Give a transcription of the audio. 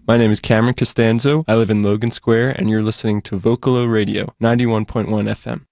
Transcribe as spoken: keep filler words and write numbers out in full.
My name is Cameron Costanzo. I live in Logan Square, and you're listening to Vocalo Radio, ninety-one point one F M.